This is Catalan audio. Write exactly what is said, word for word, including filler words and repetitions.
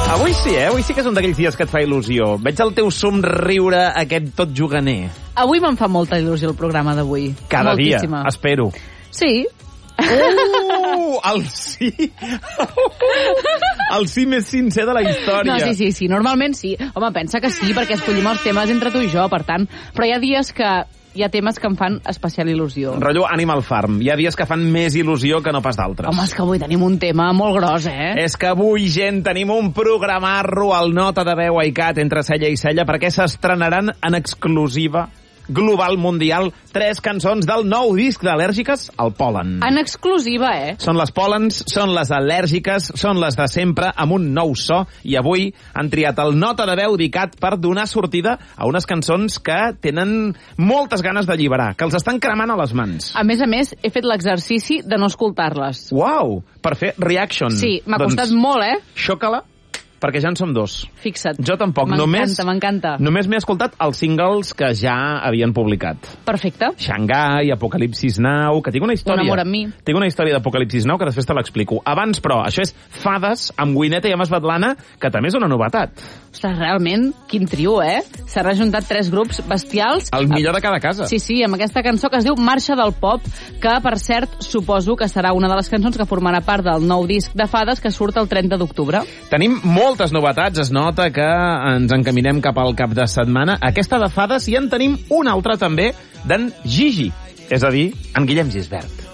Avui sí, eh? Avui sí que és un d'aquells dies que et fa il·lusió. Veig el teu somriure aquest tot juganer. Avui me'n fa molta il·lusió el programa d'avui. Cada Moltíssima. dia, espero. Sí. Uh, el sí! El sí més sincer de la història. No, sí, sí, sí, normalment sí. Home, pensa que sí, perquè escollim els temes entre tu i jo, per tant. Però hi ha dies que hi ha temes que em fan especial il·lusió. Rotllo Animal Farm. Hi ha dies que fan més il·lusió que no pas d'altres. Home, és que avui tenim un tema molt gros, eh? És que avui, gent, tenim un programarro al Nota de Veu Aicat entre cella i cella perquè s'estrenaran en exclusiva global mundial tres cançons del nou disc d'Al·lèrgiques al Pol·len. En exclusiva, eh? Són les Pol·lens, són les al·lèrgiques, són les de sempre, amb un nou so, i avui han triat el Nota de Veu d'Icat per donar sortida a unes cançons que tenen moltes ganes d'alliberar, que els estan cremant a les mans. A més a més, he fet l'exercici de no escoltar-les. Uau! Per fer reaction. Sí, m'ha doncs, costat molt, eh? Xoca-la, perquè ja en som dos. Fixa't. Jo tampoc. M'encanta, m'encanta. Només m'he escoltat els singles que ja havien publicat. Perfecte. Xangai, Apocalipsis Now, que tinc una història... Un amor amb mi. Tinc una història d'Apocalipsis Now que després te l'explico. Abans, però, això és Fades, amb Wineta i amb Svetlana, que també és una novetat. Ostres, realment, quin trio, eh? S'ha rejuntat tres grups bestials. El millor de cada casa. Sí, sí, amb aquesta cançó que es diu Marxa del Pop, que, per cert, suposo que serà una de les cançons que formarà part del nou disc de Fades que surt el trenta d'octubre. Tenim moltes novetats, es nota que ens encaminem cap al cap de setmana. Aquesta de Fades, i en tenim una altra també d'en Gigi, és a dir, en Guillem Gisbert.